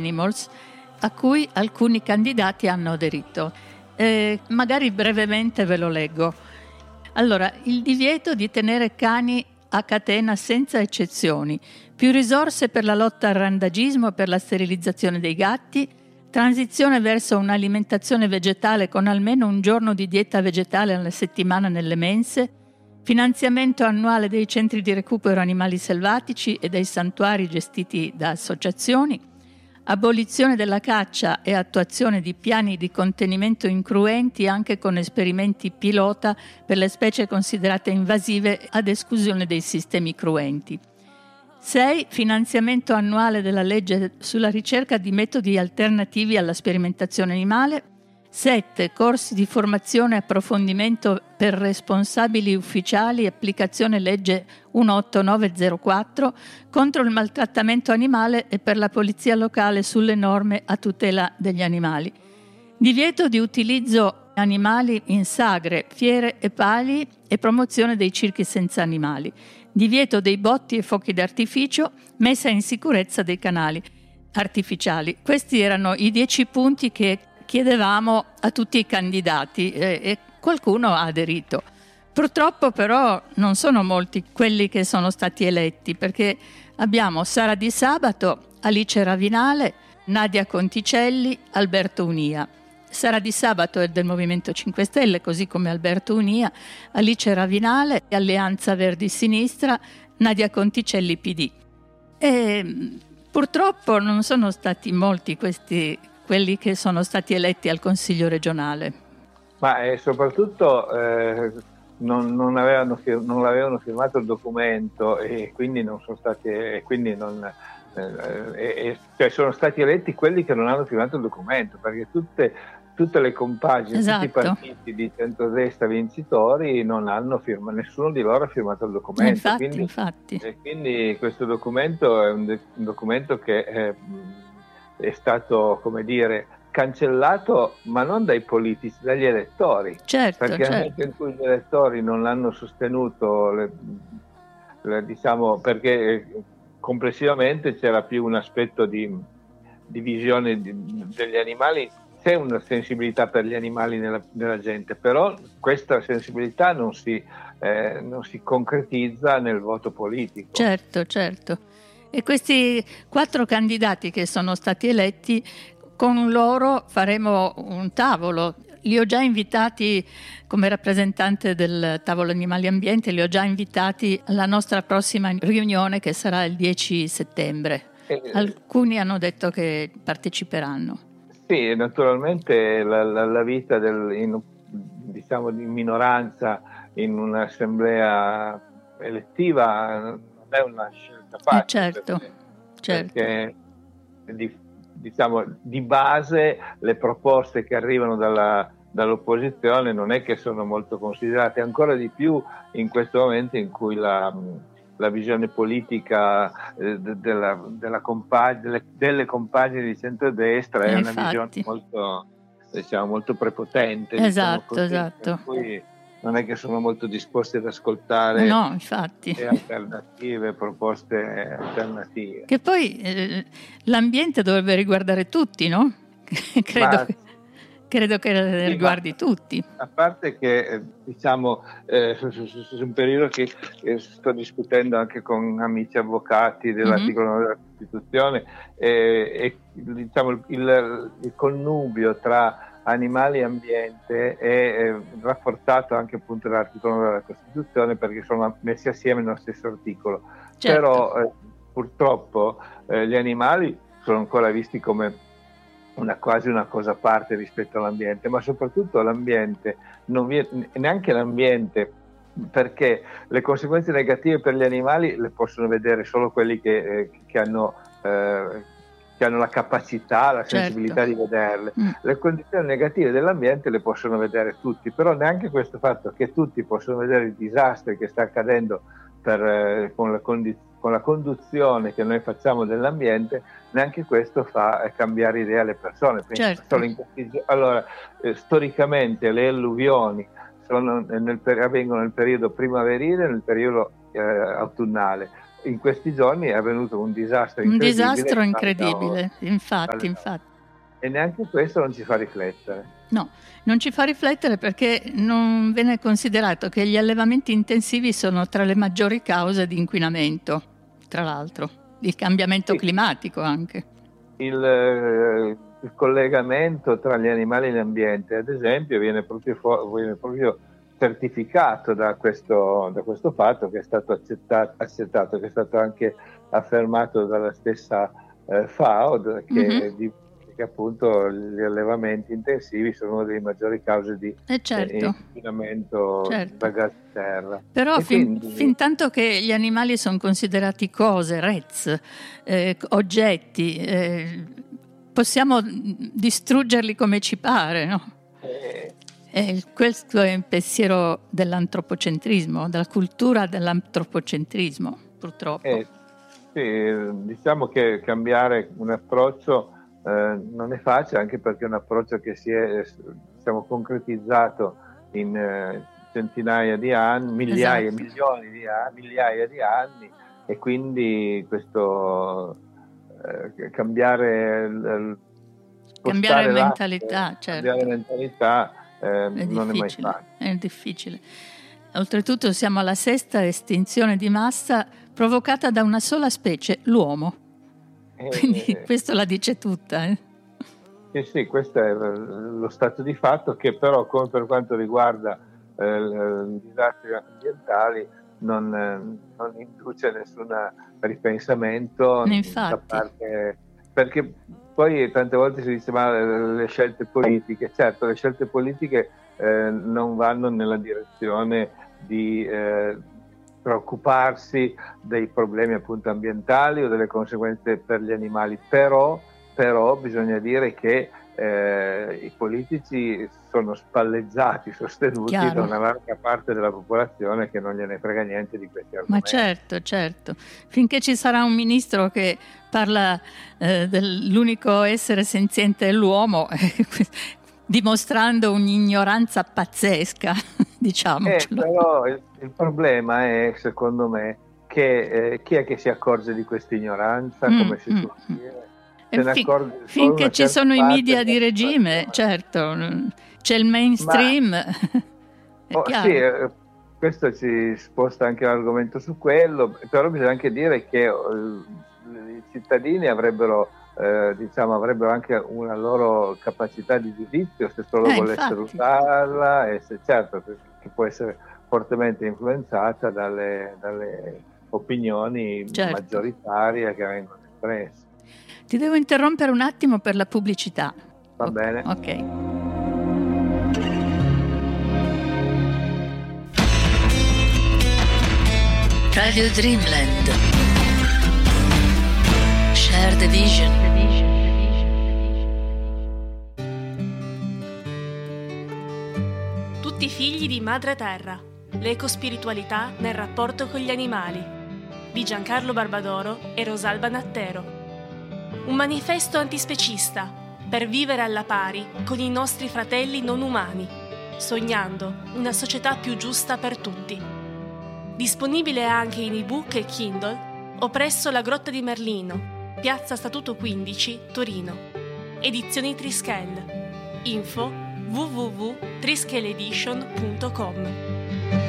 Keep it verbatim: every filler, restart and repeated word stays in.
Animals, a cui alcuni candidati hanno aderito. Eh, magari brevemente ve lo leggo. Allora, il divieto di tenere cani a catena senza eccezioni, più risorse per la lotta al randagismo e per la sterilizzazione dei gatti, transizione verso un'alimentazione vegetale con almeno un giorno di dieta vegetale alla settimana nelle mense, finanziamento annuale dei centri di recupero animali selvatici e dei santuari gestiti da associazioni, abolizione della caccia e attuazione di piani di contenimento incruenti anche con esperimenti pilota per le specie considerate invasive ad esclusione dei sistemi cruenti. sei. Finanziamento annuale della legge sulla ricerca di metodi alternativi alla sperimentazione animale. sette. Corsi di formazione e approfondimento per responsabili ufficiali, applicazione legge centottantanove contro il maltrattamento animale e per la polizia locale sulle norme a tutela degli animali. Divieto di utilizzo animali in sagre, fiere e pali e promozione dei circhi senza animali. Divieto dei botti e fuochi d'artificio, messa in sicurezza dei canali artificiali. Questi erano i dieci punti che chiedevamo a tutti i candidati eh, e qualcuno ha aderito. Purtroppo però non sono molti quelli che sono stati eletti, perché abbiamo Sara Di Sabato, Alice Ravinale, Nadia Conticelli, Alberto Unia. Sara Di Sabato è del Movimento cinque Stelle, così come Alberto Unia, Alice Ravinale, Alleanza Verdi Sinistra, Nadia Conticelli P D. E purtroppo non sono stati molti questi quelli che sono stati eletti al Consiglio regionale. Ma eh, soprattutto eh, non, non, avevano fir- non avevano firmato il documento e quindi non sono stati e quindi non, eh, eh, cioè sono stati eletti quelli che non hanno firmato il documento, perché tutte, tutte le compagini, esatto. tutti i partiti di centrodestra vincitori non hanno firmato, nessuno di loro ha firmato il documento. Infatti, quindi, infatti. E quindi questo documento è un, de- un documento che è, è stato, come dire, cancellato, ma non dai politici, dagli elettori. Certo, perché nel certo. momento in cui gli elettori non l'hanno sostenuto, le, le, diciamo, perché complessivamente c'era più un aspetto di, di visione di, degli animali, c'è una sensibilità per gli animali nella, nella gente, però questa sensibilità non si, eh, non si concretizza nel voto politico. Certo, certo. E questi quattro candidati che sono stati eletti, con loro faremo un tavolo. Li ho già invitati come rappresentante del tavolo Animali Ambiente, li ho già invitati alla nostra prossima riunione che sarà il dieci settembre. Eh, Alcuni hanno detto che parteciperanno. Sì, naturalmente la, la, la vita del, in, diciamo di minoranza in un'assemblea elettiva non è una scelta facile. Eh certo, perché, certo. perché di, diciamo, di base le proposte che arrivano dalla, dall'opposizione non è che sono molto considerate, ancora di più in questo momento in cui la, la visione politica eh, della, della compag- delle, delle compagini di centrodestra è Eh, una visione infatti. molto, diciamo, molto prepotente. Esatto, diciamo così, esatto. per cui non è che sono molto disposti ad ascoltare No, infatti. alternative, proposte alternative. Che poi eh, l'ambiente dovrebbe riguardare tutti, no? credo, Ma, credo che sì, riguardi ma, tutti. A parte che, eh, diciamo, eh, su, su, su un periodo che eh, sto discutendo anche con amici avvocati dell'articolo nove mm-hmm. della Costituzione, eh, e diciamo il, il, il connubio tra animali e ambiente è eh, rafforzato anche appunto dall'articolo nove della Costituzione, perché sono messi assieme nello stesso articolo. Certo. Però eh, purtroppo eh, gli animali sono ancora visti come una, quasi una cosa a parte rispetto all'ambiente, ma soprattutto l'ambiente, non vi è, neanche l'ambiente, perché le conseguenze negative per gli animali le possono vedere solo quelli che, eh, che hanno eh, che hanno la capacità, la sensibilità certo. di vederle. Mm. Le condizioni negative dell'ambiente le possono vedere tutti, però neanche questo fatto che tutti possono vedere i disastri che sta accadendo per, eh, con, la condi- con la conduzione che noi facciamo dell'ambiente, neanche questo fa eh, cambiare idea alle persone. Certo. Solo in questi, allora, eh, storicamente le alluvioni sono nel, avvengono nel periodo primaverile e nel periodo eh, autunnale. in questi giorni è avvenuto un disastro un incredibile. Un disastro incredibile, infatti, infatti. E neanche questo non ci fa riflettere. No, non ci fa riflettere perché non viene considerato che gli allevamenti intensivi sono tra le maggiori cause di inquinamento, tra l'altro, il cambiamento sì. climatico anche. Il, eh, il collegamento tra gli animali e l'ambiente, ad esempio, viene proprio, fu- viene proprio certificato da questo, da questo fatto che è stato accettato, accettato, che è stato anche affermato dalla stessa eh, FAO, che, mm-hmm. di, che appunto gli allevamenti intensivi sono una delle maggiori cause di eh certo. eh, inquinamento certo. da gas serra. Però fin, quindi... fin tanto che gli animali sono considerati cose, rez, eh, oggetti, eh, possiamo distruggerli come ci pare, no? Eh... E questo è il pensiero dell'antropocentrismo, della cultura dell'antropocentrismo, purtroppo. Eh, sì, diciamo che cambiare un approccio eh, non è facile, anche perché è un approccio che si è diciamo, concretizzato in eh, centinaia di anni, migliaia, esatto. milioni di anni, migliaia di anni, e quindi questo eh, cambiare il, cambiare mentalità, certo. cambiare mentalità eh, è non è mai facile. È difficile. Oltretutto siamo alla sesta estinzione di massa provocata da una sola specie, l'uomo. Eh, Quindi questo la dice tutta. Eh? Sì, sì, questo è lo stato di fatto, che però, come per quanto riguarda eh, i disastri ambientali, non, eh, non induce nessun ripensamento da parte, perché poi tante volte si dice ma le scelte politiche, certo le scelte politiche eh, non vanno nella direzione di eh, preoccuparsi dei problemi appunto ambientali o delle conseguenze per gli animali, però, però bisogna dire che eh, i politici sono spalleggiati, sostenuti Chiaro. da una larga parte della popolazione che non gliene frega niente di questi argomenti. Ma certo, certo. Finché ci sarà un ministro che parla eh, dell'unico essere senziente è l'uomo, dimostrando un'ignoranza pazzesca, diciamocelo. Eh, però il, il problema è, secondo me, che eh, chi è che si accorge di questa ignoranza, mm, come si mm, può dire? Fin, finché ci sono i media di regime, certo, c'è il mainstream. Ma, è oh, sì, eh, questo ci sposta anche l'argomento su quello, però bisogna anche dire che eh, i cittadini avrebbero Eh, diciamo avrebbero anche una loro capacità di giudizio se solo eh, volessero infatti. usarla, e se certo che può essere fortemente influenzata dalle, dalle opinioni certo. maggioritarie che vengono espresse. Ti devo interrompere un attimo per la pubblicità. Va o- bene. Ok. Radio Dreamland. Share the vision. Tutti figli di Madre Terra. L'ecospiritualità nel rapporto con gli animali. Di Giancarlo Barbadoro e Rosalba Nattero. Un manifesto antispecista per vivere alla pari con i nostri fratelli non umani, sognando una società più giusta per tutti. Disponibile anche in ebook e Kindle o presso la Grotta di Merlino, Piazza Statuto quindici, Torino. Edizioni Trischel. Info w w w punto trischeledition punto com.